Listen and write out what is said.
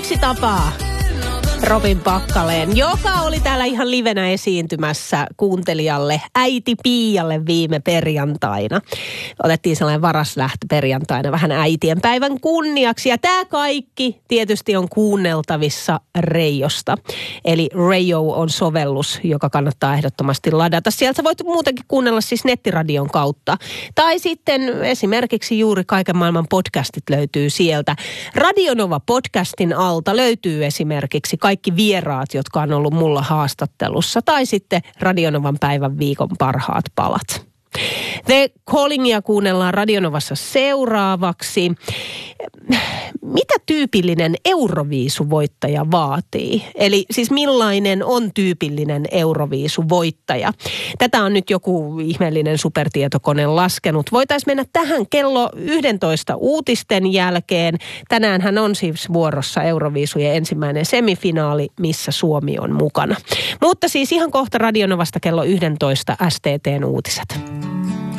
yksi tapa Robin Packaleen, joka oli täällä ihan livenä esiintymässä kuuntelijalle, äiti Piialle viime perjantaina. Otettiin sellainen varaslähtö perjantaina vähän äitien päivän kunniaksi. Ja tämä kaikki tietysti on kuunneltavissa Rayosta. Eli Rayo on sovellus, joka kannattaa ehdottomasti ladata. Sieltä voit muutenkin kuunnella siis nettiradion kautta. Tai sitten esimerkiksi juuri kaiken maailman podcastit löytyy sieltä. Radionova podcastin alta löytyy esimerkiksi kaikki vieraat, jotka on ollut mulla haastattelussa, tai sitten Radionovan päivän viikon parhaat palat. The Callingia kuunnellaan Radionovassa seuraavaksi. Mitä tyypillinen Euroviisuvoittaja vaatii? Eli siis millainen on tyypillinen Euroviisuvoittaja? Tätä on nyt joku ihmeellinen supertietokone laskenut. Voitaisiin mennä tähän kello 11 uutisten jälkeen. Tänäänhän on siis vuorossa Euroviisujen ensimmäinen semifinaali, missä Suomi on mukana. Mutta siis ihan kohta Radionovasta kello 11 STT:n uutiset.